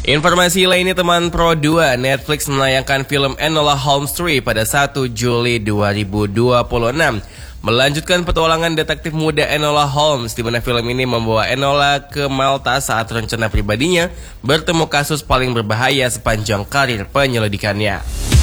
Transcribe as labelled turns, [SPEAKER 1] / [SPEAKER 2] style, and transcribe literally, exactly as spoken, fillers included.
[SPEAKER 1] Informasi lainnya teman Pro dua, Netflix menayangkan film Enola Holmes tiga pada satu Juli dua ribu dua puluh enam. Melanjutkan petualangan detektif muda Enola Holmes, di mana film ini membawa Enola ke Malta saat rencana pribadinya bertemu kasus paling berbahaya sepanjang karir penyelidikannya.